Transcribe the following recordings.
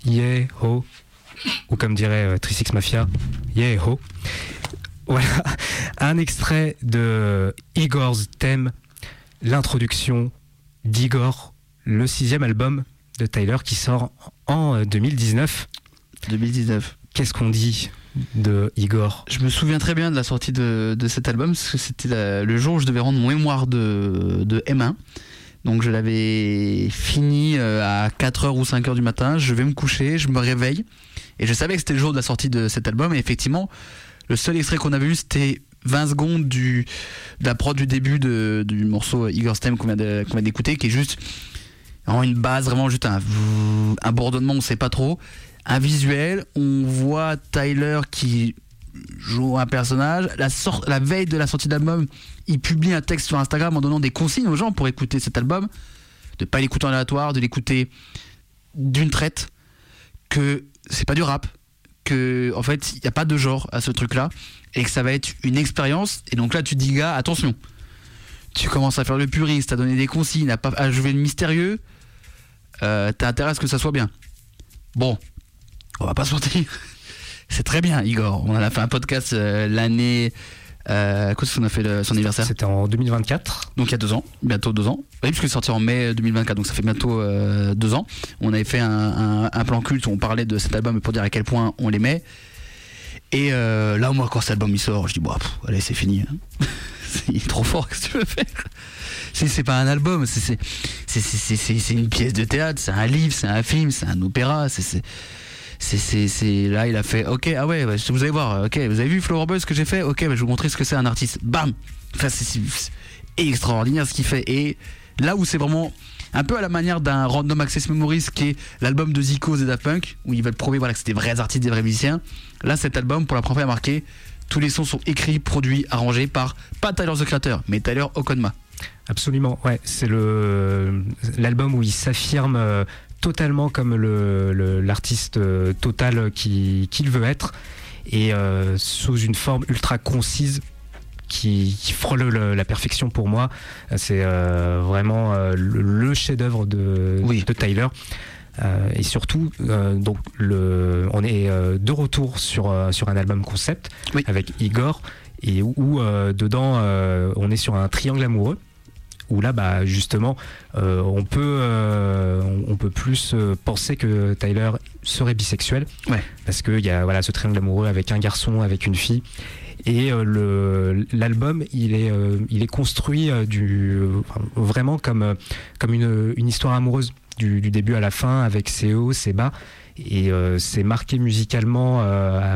Yeah Ho, ou comme dirait 36 Mafia, Yeah Ho. Voilà, un extrait de Igor's Theme, l'introduction d'Igor, le 6e album de Tyler qui sort en 2019. 2019. Qu'est-ce qu'on dit de Igor? Je me souviens très bien de la sortie de cet album, parce que c'était le jour où je devais rendre mon mémoire de M1. Donc je l'avais fini à 4h ou 5h du matin, je vais me coucher, je me réveille, et je savais que c'était le jour de la sortie de cet album, et effectivement, le seul extrait qu'on avait eu, c'était 20 secondes de la prod du début du morceau Igor's Theme qu'on vient d'écouter, qui est juste vraiment une base, vraiment juste un bourdonnement, on sait pas trop, un visuel, on voit Tyler qui joue un personnage, la veille de la sortie de l'album, il publie un texte sur Instagram en donnant des consignes aux gens pour écouter cet album, de pas l'écouter en aléatoire, de l'écouter d'une traite, que c'est pas du rap, que en fait il n'y a pas de genre à ce truc là, et que ça va être une expérience. Et donc là tu dis, gars, attention, tu commences à faire le puriste, à donner des consignes, à jouer le mystérieux, t'as intérêt à ce que ça soit bien. Bon, on va pas se mentir, c'est très bien Igor, on en a fait un podcast l'année quand est-ce qu'on a fait son anniversaire? C'était en 2024. Donc il y a 2 ans, bientôt 2 ans. Oui, puisque c'est sorti en mai 2024, donc ça fait bientôt 2 ans. On avait fait un plan culte où on parlait de cet album pour dire à quel point on l'aimait. Et là, moi, quand cet album il sort, je dis, bon, allez, c'est fini. Hein. Il est trop fort, qu'est-ce que tu veux faire? C'est pas un album, c'est une pièce de théâtre, c'est un livre, c'est un film, c'est un opéra, là il a fait ok, ah ouais, vous allez voir, ok, vous avez vu Flower Boy, ce que j'ai fait, ok, je vais vous montrer ce que c'est un artiste, bam. Enfin, c'est extraordinaire ce qu'il fait. Et là où c'est vraiment un peu à la manière d'un Random Access Memories, qui est l'album de Zico et Daft Punk, où ils veulent prouver que c'est des vrais artistes, des vrais musiciens. Là, cet album, pour la première fois, a marqué, tous les sons sont écrits, produits, arrangés par pas Tyler the Creator, mais Tyler Okonma. Absolument, ouais, c'est l'album où il s'affirme totalement comme l'artiste total qu'il veut être, et sous une forme ultra concise qui frôle la perfection pour moi. C'est vraiment le chef-d'œuvre de Tyler. Et surtout, donc on est de retour sur un album concept avec Igor, et où dedans on est sur un triangle amoureux, où là justement on peut plus penser que Tyler serait bisexuel, parce que il y a ce triangle amoureux avec un garçon, avec une fille. Et l'album il est construit vraiment comme une histoire amoureuse du début à la fin, avec ses hauts, ses bas, et c'est marqué musicalement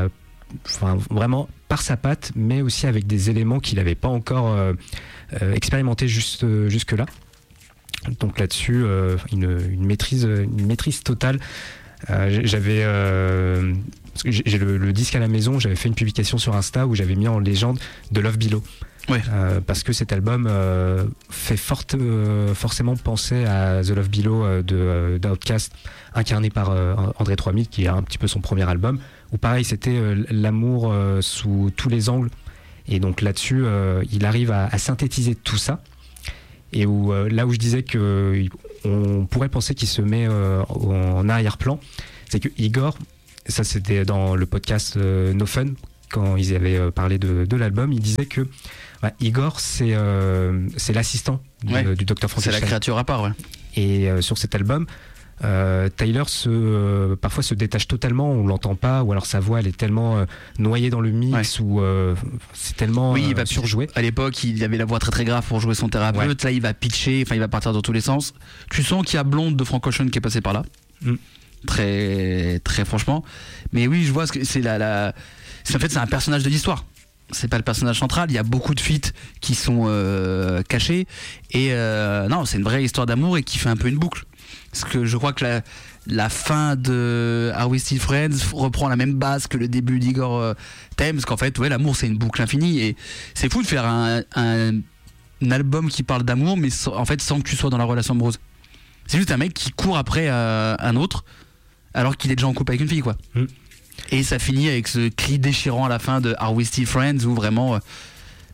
vraiment par sa patte, mais aussi avec des éléments qu'il n'avait pas encore expérimenté jusque là. Donc là-dessus une maîtrise totale. J'avais parce que j'ai le disque à la maison, j'avais fait une publication sur Insta où j'avais mis en légende de Love Below. Parce que cet album fait forcément penser à The Love Below d'Outkast, incarné par André 3000, qui est un petit peu son premier album, où pareil c'était l'amour sous tous les angles, et donc là-dessus il arrive à synthétiser tout ça, et là où je disais que on pourrait penser qu'il se met en arrière-plan, c'est que Igor, ça c'était dans le podcast No Fun, quand ils avaient parlé de l'album, il disait que Igor c'est l'assistant du Dr. Frankenstein. C'est la créature à part, Et sur cet album, Tyler parfois se détache totalement, on l'entend pas, ou alors sa voix elle est tellement noyée dans le mix, ou c'est tellement il va surjoué. À l'époque il avait la voix très très grave pour jouer son thérapeute, là il va pitcher, il va partir dans tous les sens. Tu sens qu'il y a Blonde de Frank Ocean qui est passé par là, très très franchement. Mais oui, je vois ce que c'est en fait c'est un personnage de l'histoire, c'est pas le personnage central. Il y a beaucoup de feats qui sont cachés, et non, c'est une vraie histoire d'amour, et qui fait un peu une boucle. Parce que je crois que la fin de Are We Still Friends reprend la même base que le début d'Igor Theme, parce qu'en fait l'amour c'est une boucle infinie, et c'est fou de faire un album qui parle d'amour, mais en fait sans que tu sois dans la relation amoureuse. C'est juste un mec qui court après un autre alors qu'il est déjà en couple avec une fille, quoi. Et ça finit avec ce cri déchirant à la fin de Are We Still Friends, où vraiment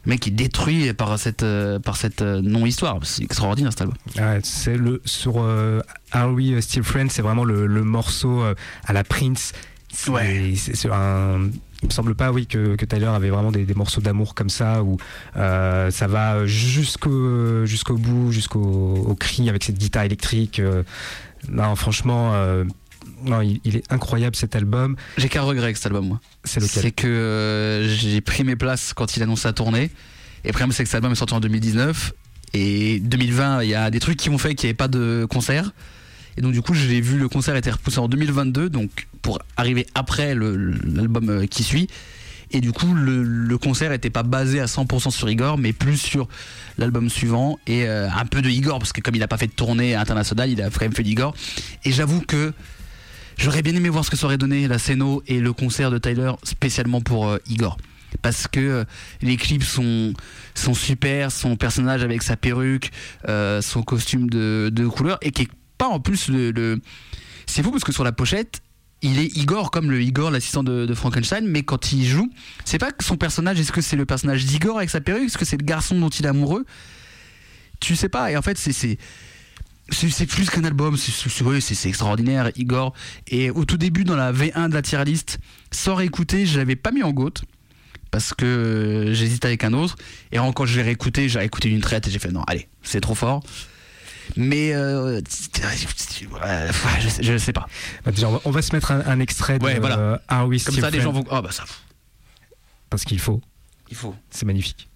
Le mec est détruit par cette non-histoire. C'est extraordinaire cet album. Ouais, sur Are We Still Friends, c'est vraiment le morceau à la Prince. C'est il me semble pas que Tyler avait vraiment des morceaux d'amour comme ça où ça va jusqu'au bout, jusqu'au cri avec cette guitare électrique. Non, franchement, non, il est incroyable cet album. J'ai qu'un regret avec cet album, moi. C'est lequel ? C'est que j'ai pris mes places quand il annonce sa tournée. Et le problème, c'est que cet album est sorti en 2019. Et 2020, il y a des trucs qui ont fait qu'il n'y avait pas de concert. Et donc, du coup, j'ai vu le concert était repoussé en 2022. Donc, pour arriver après l'album qui suit. Et du coup, le concert n'était pas basé à 100% sur Igor, mais plus sur l'album suivant. Et un peu de Igor, parce que comme il n'a pas fait de tournée internationale, il a quand même fait d'Igor. Et j'avoue que j'aurais bien aimé voir ce que ça aurait donné la scéno et le concert de Tyler spécialement pour Igor, parce que les clips sont super, son personnage avec sa perruque, son costume de couleur, et qui est pas en plus c'est fou parce que sur la pochette il est Igor comme le Igor, l'assistant de Frankenstein, mais quand il joue, c'est pas que son personnage, est-ce que c'est le personnage d'Igor avec sa perruque, est-ce que c'est le garçon dont il est amoureux, tu sais pas. Et en fait c'est plus qu'un album, c'est extraordinaire, Igor. Et au tout début, dans la V1 de la tier list, sans réécouter, je l'avais pas mis en GOAT parce que j'hésite avec un autre. Et quand je l'ai réécouté, j'ai réécouté d'une traite et j'ai fait non, allez, c'est trop fort. Mais je sais pas. Déjà, on va se mettre un extrait de voilà. Are We Comme Still ça, les Friends, gens vont. Oh bah ça. parce qu'il faut. Il faut. C'est magnifique.